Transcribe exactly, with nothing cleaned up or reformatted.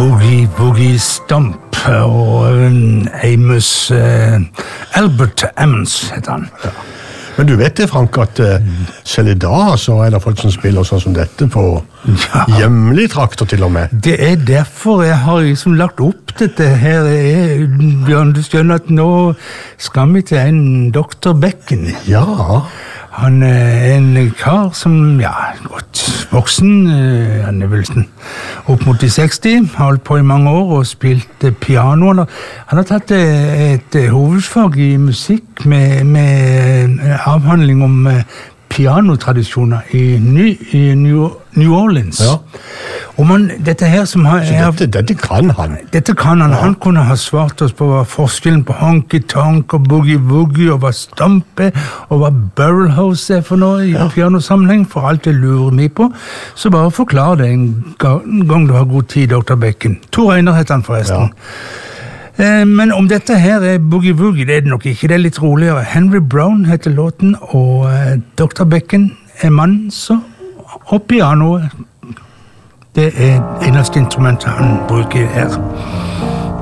Boogie Boogie Stomp og Amos uh, Albert Emmons heter han. Ja. Men du vet det, Frank, at uh, selv i dag så er det folk som spiller sånn som dette på ja. Hjemlig traktor til og med. Det er derfor jeg har liksom lagt opp dette her. Jeg, Bjørn, du skjønner at nå skal vi til en doktor Becken. Ja. Han er en kar som, ja, godt voksen, han er vel opp mot de seksti, har holdt på i mange år og spilt piano. Han har tatt et hovedfag i musikk med, med avhandling om pianotradisjoner i, New, i New, New Orleans. Ja. Og man, dette her som har... Så dette, dette kan han? Dette kan han. Ja. Han kunne ha svart oss på hva forskjellen på honky-tonk og boogie-woogie og hva stampe og hva barrelhouse er for noe i ja. Pianosammenheng, for alt det lurer vi på. Så bare forklar det en gang du har god tid, doktor Becken. Tor Einar heter han forresten. Ja. Men om dette her er boogie-woogie, det er det nok ikke, det er litt roligere. Henry Brown heter låten, og doktor Becken er mann, så, og pianoet, det er eneste instrumentet han bruker her.